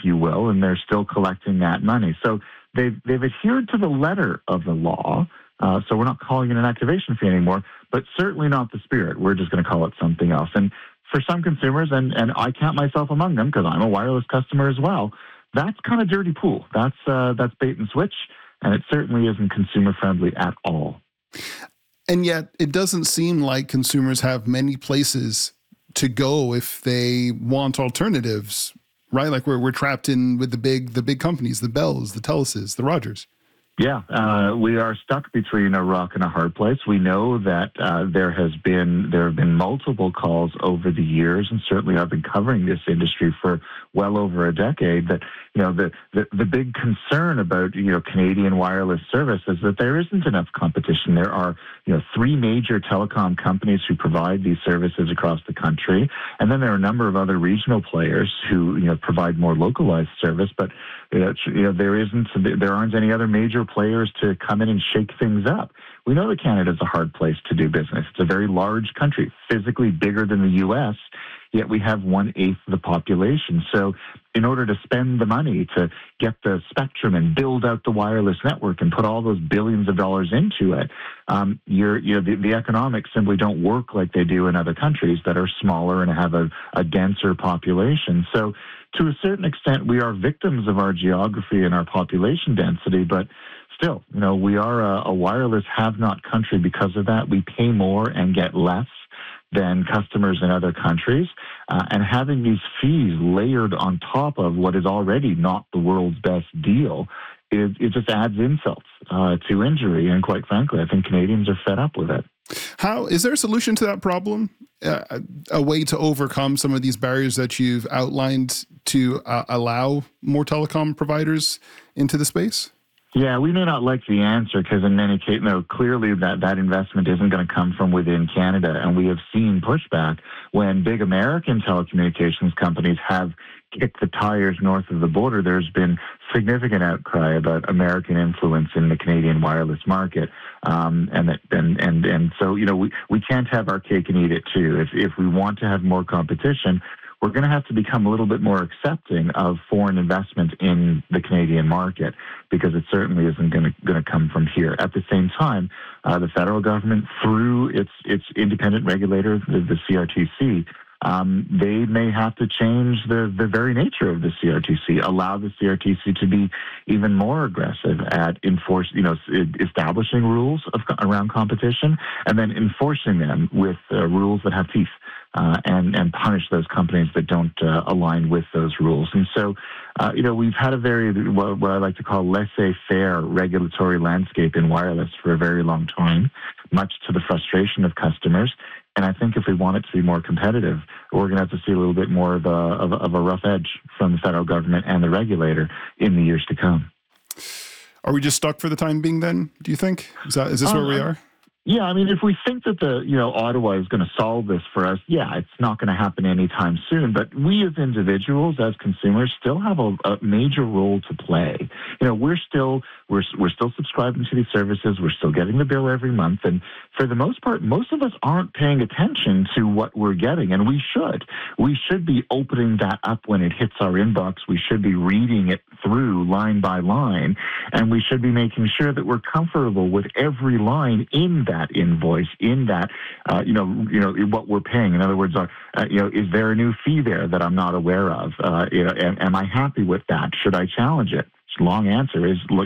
you will, and they're still collecting that money. So they've adhered to the letter of the law. So we're not calling it an activation fee anymore, but certainly not the spirit. We're just going to call it something else. And for some consumers, and I count myself among them because I'm a wireless customer as well, that's kind of dirty pool. That's bait and switch, and it certainly isn't consumer friendly at all. And yet it doesn't seem like consumers have many places to go if they want alternatives, right? Like we're trapped in with the big companies, the Bells, the Teluses, the Rogers. Yeah, we are stuck between a rock and a hard place. We know that there have been multiple calls over the years, and certainly I've been covering this industry for well over a decade. That the big concern about Canadian wireless service is that there isn't enough competition. There are 3 major telecom companies who provide these services across the country, and then there are a number of other regional players who provide more localized service. But there aren't any other major players to come in and shake things up. We know that Canada is a hard place to do business. It's a very large country, physically bigger than the U.S., yet we have 1/8 of the population. So in order to spend the money to get the spectrum and build out the wireless network and put all those billions of dollars into it, the economics simply don't work like they do in other countries that are smaller and have a denser population. So to a certain extent, we are victims of our geography and our population density, but still, we are a wireless have-not country because of that. We pay more and get less than customers in other countries. And having these fees layered on top of what is already not the world's best deal, it just adds insults to injury. And quite frankly, I think Canadians are fed up with it. How is there a solution to that problem? A way to overcome some of these barriers that you've outlined to allow more telecom providers into the space? Yeah, we may not like the answer because in many cases, clearly that investment isn't going to come from within Canada. And we have seen pushback when big American telecommunications companies have kicked the tires north of the border. There's been significant outcry about American influence in the Canadian wireless market. And so, we can't have our cake and eat it too. If we want to have more competition, we're going to have to become a little bit more accepting of foreign investment in the Canadian market because it certainly isn't going to come from here. At the same time, the federal government, through its independent regulator, the CRTC, they may have to change the very nature of the CRTC, allow the CRTC to be even more aggressive at establishing rules around competition and then enforcing them with rules that have teeth. And punish those companies that don't align with those rules. And so, we've had a very, what I like to call laissez-faire regulatory landscape in wireless for a very long time, much to the frustration of customers. And I think if we want it to be more competitive, we're going to have to see a little bit more of a rough edge from the federal government and the regulator in the years to come. Are we just stuck for the time being then, do you think? Is this where we are? Yeah, I mean, if we think that Ottawa is going to solve this for us, yeah, it's not going to happen anytime soon. But we as individuals, as consumers, still have a major role to play. We're still subscribing to these services. We're still getting the bill every month, and for the most part, most of us aren't paying attention to what we're getting, and we should. We should be opening that up when it hits our inbox. We should be reading it through line by line, and we should be making sure that we're comfortable with every line in that invoice, in that, what we're paying. In other words, is there a new fee there that I'm not aware of? Am I happy with that? Should I challenge it? Long answer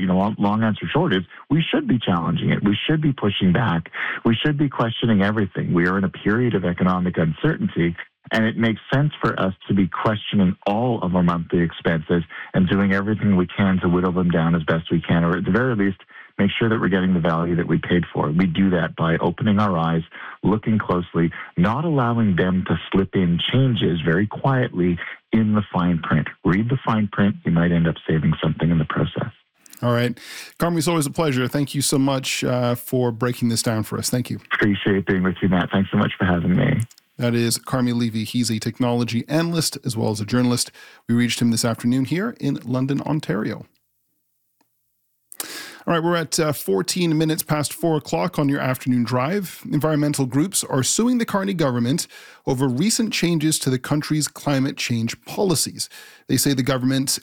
short is we should be challenging it. We should be pushing back. We should be questioning everything. We are in a period of economic uncertainty, and it makes sense for us to be questioning all of our monthly expenses and doing everything we can to whittle them down as best we can, or at the very least, make sure that we're getting the value that we paid for. We do that by opening our eyes, looking closely, not allowing them to slip in changes very quietly in the fine print. Read the fine print. You might end up saving something in the process. All right. Carmi, it's always a pleasure. Thank you so much for breaking this down for us. Thank you. Appreciate being with you, Matt. Thanks so much for having me. That is Carmi Levy. He's a technology analyst as well as a journalist. We reached him this afternoon here in London, Ontario. All right, we're at 14 minutes past 4 o'clock on your afternoon drive. Environmental groups are suing the Carney government over recent changes to the country's climate change policies. They say the government